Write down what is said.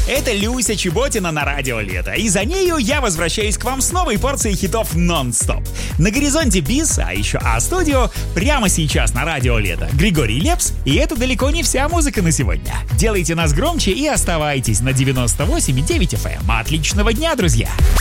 Это Люся Чеботина на Радио Лето. И за нею я возвращаюсь к вам с новой порцией хитов нон-стоп. На горизонте БИС, а еще А-студио, прямо сейчас на Радио Лето. Григорий Лепс, и это далеко не вся музыка на сегодня. Делайте нас громче и оставайтесь на 98,9 FM. Отличного дня, друзья!